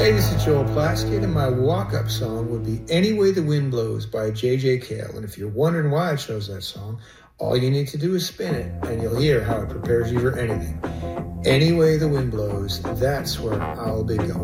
Hey, this is Joel Plaskett, and my walk-up song would be Any Way the Wind Blows by J.J. Cale. And if you're wondering why I chose that song, all you need to do is spin it, and you'll hear how it prepares you for anything. Any way the wind blows, that's where I'll be going.